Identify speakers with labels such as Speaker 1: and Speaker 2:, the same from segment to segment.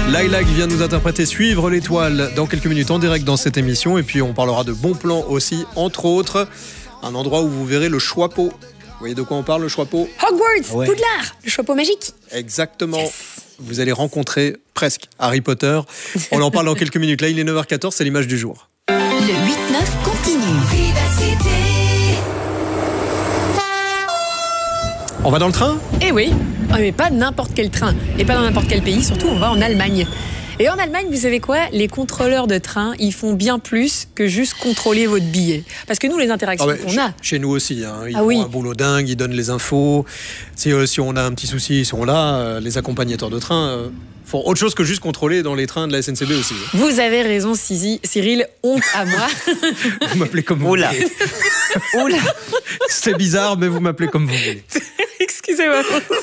Speaker 1: Laila qui vient nous interpréter Suivre l'étoile dans quelques minutes en direct dans cette émission. Et puis on parlera de bons plans aussi, entre autres. Un endroit où vous verrez le Choixpeau. Vous voyez de quoi on parle, le Choixpeau?
Speaker 2: Hogwarts, ouais. Poudlard, le Choixpeau magique.
Speaker 1: Exactement.
Speaker 2: Yes.
Speaker 1: Vous allez rencontrer presque Harry Potter. On en parle dans quelques minutes. Là, il est 9h14, c'est l'image du jour.
Speaker 3: Le 8-9 continue. Vivacité.
Speaker 1: On va dans le train?
Speaker 2: Eh oui, mais pas n'importe quel train. Et pas dans n'importe quel pays, surtout on va en Allemagne. Et en Allemagne, vous savez quoi? Les contrôleurs de train, ils font bien plus que juste contrôler votre billet. Parce que nous, les interactions qu'on a...
Speaker 1: Chez nous aussi, ils font un boulot dingue, ils donnent les infos. Si on a un petit souci, ils sont là. Les accompagnateurs de train font autre chose que juste contrôler dans les trains de la SNCB aussi.
Speaker 2: Vous avez raison, Cyril, honte à moi.
Speaker 1: Vous m'appelez comme vous voulez.
Speaker 2: Oula.
Speaker 1: C'est bizarre, mais vous m'appelez comme vous voulez.
Speaker 2: Excusez-moi.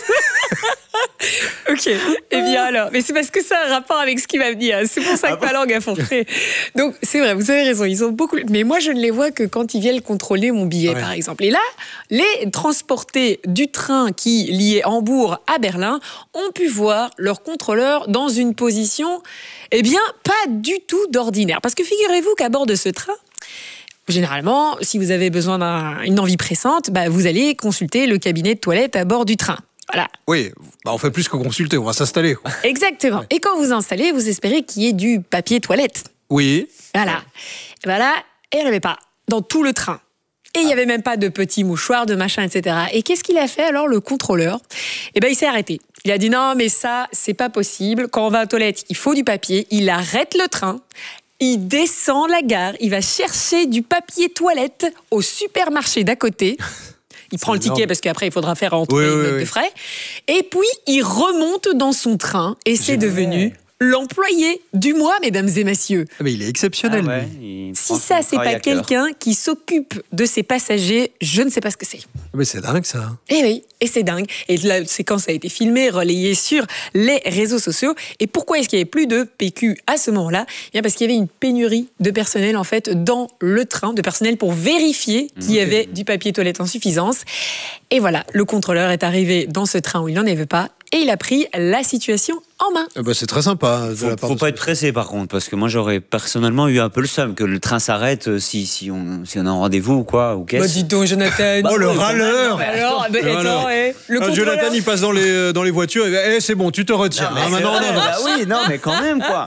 Speaker 2: Ok, eh bien alors, mais c'est parce que ça a un rapport avec ce qu'il va me dire. C'est pour ça que ma langue a fourché. Donc c'est vrai, vous avez raison, ils ont beaucoup. Mais moi je ne les vois que quand ils viennent contrôler mon billet, par exemple. Et là, les transportés du train qui liait Hambourg à Berlin ont pu voir leur contrôleur dans une position, eh bien, pas du tout d'ordinaire. Parce que figurez-vous qu'à bord de ce train, généralement, si vous avez besoin d'une envie pressante, vous allez consulter le cabinet de toilette à bord du train. Voilà.
Speaker 1: Oui, on fait plus que consulter, on va s'installer.
Speaker 2: Exactement. Ouais. Et quand vous installez, vous espérez qu'il y ait du papier toilette.
Speaker 1: Oui.
Speaker 2: Voilà. Et voilà, et il n'y en avait pas dans tout le train. Et il n'y avait même pas de petits mouchoirs, de machin, etc. Et qu'est-ce qu'il a fait alors, le contrôleur? Il s'est arrêté. Il a dit non, mais ça, c'est pas possible. Quand on va aux toilettes, il faut du papier. Il arrête le train. Il descend la gare. Il va chercher du papier toilette au supermarché d'à côté. Il prend le ticket parce qu'après, il faudra faire entrer une note de frais. Et puis, il remonte dans son train et c'est devenu l'employé du mois, mesdames et messieurs.
Speaker 1: Mais il est exceptionnel.
Speaker 2: Si ça, c'est pas quelqu'un qui s'occupe de ses passagers, je ne sais pas ce que c'est.
Speaker 1: Mais c'est dingue, ça.
Speaker 2: Eh oui, et c'est dingue. Et la séquence a été filmée, relayée sur les réseaux sociaux. Et pourquoi est-ce qu'il n'y avait plus de PQ à ce moment-là? Bien parce qu'il y avait une pénurie de personnel, en fait, dans le train, de personnel pour vérifier qu'il y avait du papier toilette en suffisance. Et voilà, le contrôleur est arrivé dans ce train où il n'en avait pas. Et il a pris la situation en main.
Speaker 1: C'est très sympa.
Speaker 4: Faut pas être pressé par contre, parce que moi j'aurais personnellement eu un peu le seum que le train s'arrête si on a un rendez-vous ou quoi. Ou qu'est-ce.
Speaker 2: Dis donc, Jonathan.
Speaker 1: Le râleur.
Speaker 2: Alors, le contrôleur.
Speaker 1: Jonathan, il passe dans les voitures. Et c'est bon, tu te retiens. Maintenant on avance.
Speaker 4: Oui, non, mais quand même quoi.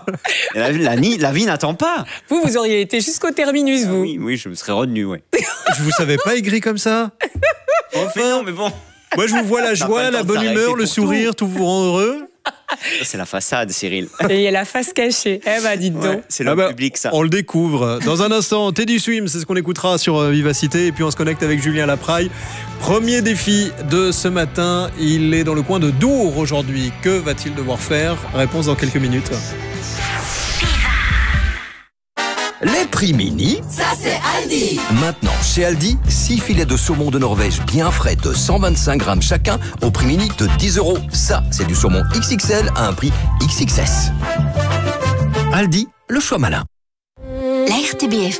Speaker 4: La vie n'attend pas.
Speaker 2: Vous auriez été jusqu'au terminus, vous.
Speaker 4: Oui, je me serais retenu, ouais.
Speaker 1: Je vous savais pas aigri comme ça.
Speaker 4: Enfin, non, mais bon.
Speaker 1: Moi, je vous vois la joie, la bonne humeur, le sourire, tout vous rend heureux.
Speaker 4: C'est la façade, Cyril.
Speaker 2: Et il y a la face cachée. Dites donc.
Speaker 4: C'est le public, ça.
Speaker 1: On le découvre. Dans un instant, Teddy Swim, c'est ce qu'on écoutera sur Vivacité. Et puis on se connecte avec Julien Lapraille. Premier défi de ce matin. Il est dans le coin de Dour aujourd'hui. Que va-t-il devoir faire? Réponse dans quelques minutes.
Speaker 5: Les prix mini,
Speaker 3: ça c'est Aldi.
Speaker 5: Maintenant, chez Aldi, 6 filets de saumon de Norvège bien frais de 125 grammes chacun au prix mini de 10 €. Ça, c'est du saumon XXL à un prix XXS. Aldi, le choix malin.
Speaker 3: La RTBF